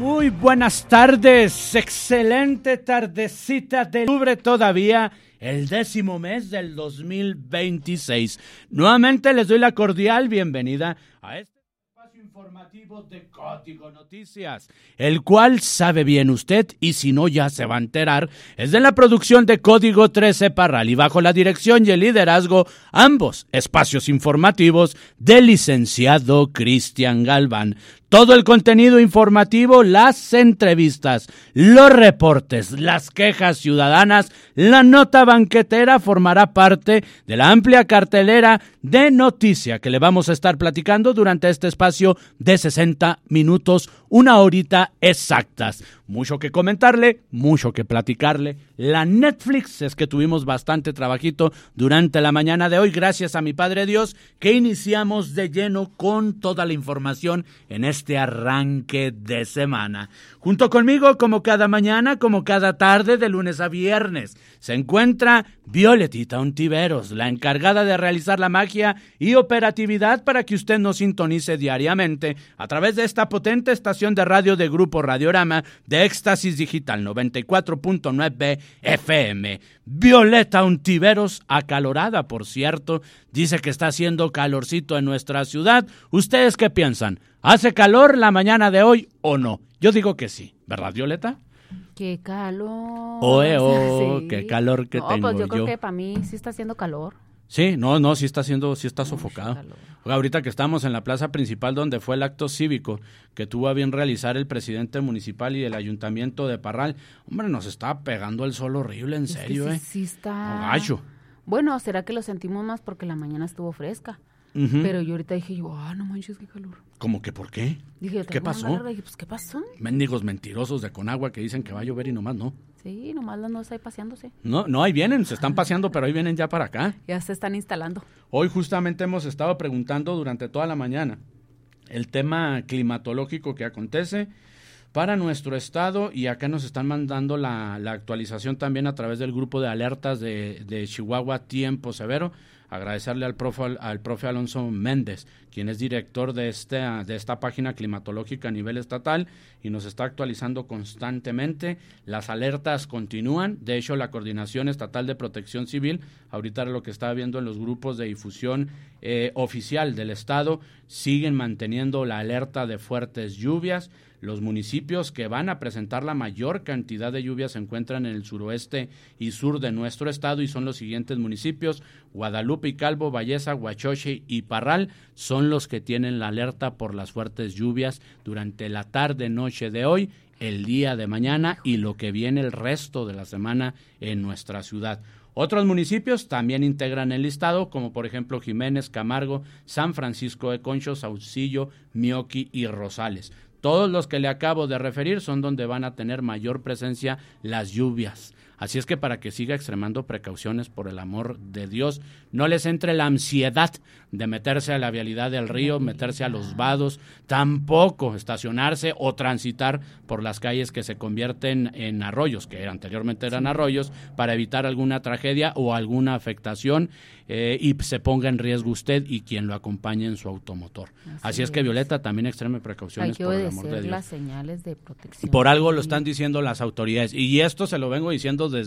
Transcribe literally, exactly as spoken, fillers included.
Muy buenas tardes, excelente tardecita de octubre todavía, el décimo mes del dos mil veintiséis. Nuevamente les doy la cordial bienvenida a este espacio informativo de Código Noticias, el cual sabe bien usted, y si no ya se va a enterar, es de la producción de Código trece Parral y bajo la dirección y el liderazgo, ambos espacios informativos del licenciado Cristian Galván. Todo el contenido informativo, las entrevistas, los reportes, las quejas ciudadanas, la nota banquetera formará parte de la amplia cartelera de noticia que le vamos a estar platicando durante este espacio de sesenta minutos, una horita exactas. Mucho que comentarle, mucho que platicarle. La Netflix es que tuvimos bastante trabajito durante la mañana de hoy, gracias a mi Padre Dios, que iniciamos de lleno con toda la información en este arranque de semana. Junto conmigo, como cada mañana, como cada tarde, de lunes a viernes, se encuentra Violetita Ontiveros, la encargada de realizar la magia y operatividad para que usted nos sintonice diariamente a través de esta potente estación de radio de Grupo Radiorama de Éxtasis Digital noventa y cuatro punto nueve F M. Violeta Ontiveros, acalorada por cierto, dice que está haciendo calorcito en nuestra ciudad. ¿Ustedes qué piensan? ¿Hace calor la mañana de hoy o no? Yo digo que sí, ¿verdad, Violeta? ¡Qué calor! Oe, oh, sí. qué calor que no, tengo pues yo. creo yo. que para mí sí está haciendo calor. Sí, no, no, sí está haciendo, sí está sofocado. calor. Ahorita que estamos en la plaza principal donde fue el acto cívico que tuvo a bien realizar el presidente municipal y el ayuntamiento de Parral, hombre, nos está pegando el sol horrible, en Es serio, que sí, eh. sí está. No, gacho. Bueno, será que lo sentimos más porque la mañana estuvo fresca. Uh-huh. Pero yo ahorita dije yo, ah, no manches, qué calor. ¿Cómo que por qué? Dije, ¿Qué pasó? Calor. Dije, pues, ¿qué pasó? Mendigos mentirosos de Conagua que dicen que va a llover y nomás no. Sí, nomás las nubes ahí paseándose. No, no, ahí vienen, se están paseando, pero ahí vienen ya para acá. Ya se están instalando. Hoy justamente hemos estado preguntando durante toda la mañana el tema climatológico que acontece para nuestro estado, y acá nos están mandando la, la actualización también a través del grupo de alertas de, de Chihuahua Tiempo Severo. Agradecerle al profe, al profe Alonso Méndez, quien es director de, este, de esta página climatológica a nivel estatal y nos está actualizando constantemente. Las alertas continúan. De hecho, la Coordinación Estatal de Protección Civil, ahorita lo que está viendo en los grupos de difusión eh, oficial del estado, siguen manteniendo la alerta de fuertes lluvias. Los municipios que van a presentar la mayor cantidad de lluvias se encuentran en el suroeste y sur de nuestro estado y son los siguientes municipios: Guadalupe y Calvo, Valleza, Huachoche y Parral son los que tienen la alerta por las fuertes lluvias durante la tarde, noche de hoy, el día de mañana y lo que viene el resto de la semana en nuestra ciudad. Otros municipios también integran el listado, como por ejemplo Jiménez, Camargo, San Francisco de Concho, Saucillo, Mioqui y Rosales. Todos los que le acabo de referir son donde van a tener mayor presencia las lluvias. Así es que para que siga extremando precauciones, por el amor de Dios, no les entre la ansiedad de meterse a la vialidad del río, meterse a los vados, tampoco estacionarse o transitar por las calles que se convierten en arroyos, que anteriormente eran arroyos, para evitar alguna tragedia o alguna afectación eh, y se ponga en riesgo usted y quien lo acompañe en su automotor. Así, Así es que, Violeta, también extreme precauciones, por el amor de Dios. Hay que obedecer las señales de protección. Por algo lo están diciendo las autoridades y esto se lo vengo diciendo desde